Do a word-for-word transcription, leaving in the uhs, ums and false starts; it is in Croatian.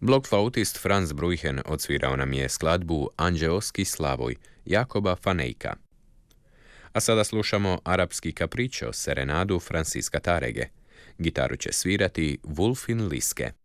Blokflautist Franz Brujhen odsvirao nam je skladbu Anđeoski slavoj Jakoba Fanejka. A sada slušamo arapski kapričo, serenadu Franciska Tarege. Gitaru će svirati Wulfin Liske.